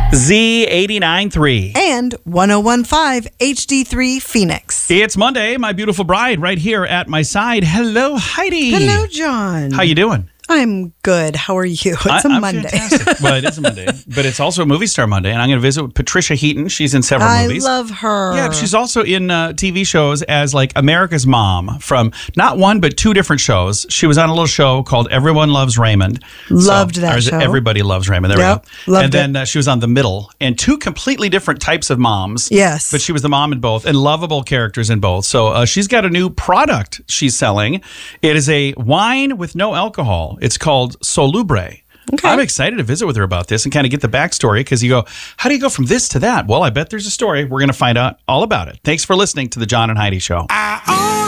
Z89.3. And 101.5 HD3 Phoenix. It's Monday, my beautiful bride, right here at my side. Hello, Heidi. Hello, John. How you doing? I'm good. How are you? It's a I'm Monday. Fantastic. Well, it is a Monday, but it's also a movie star Monday, and I'm going to visit with Patricia Heaton. She's in several movies. I love her. Yeah, she's also in TV shows as like America's Mom from not one but two different shows. She was on a little show called Everyone Loves Raymond. Loved that show. Everybody Loves Raymond. There Yep, we go. loved And then she was on The Middle, and two completely different types of moms. Yes. But she was the mom in both, and lovable characters in both. So she's got a new product she's selling. It is a wine with no alcohol. It's called Solubre. Okay. I'm excited to visit with her about this and kind of get the backstory, because you go, how do you go from this to that? Well, I bet there's a story. We're going to find out all about it. Thanks for listening to the John and Heidi Show.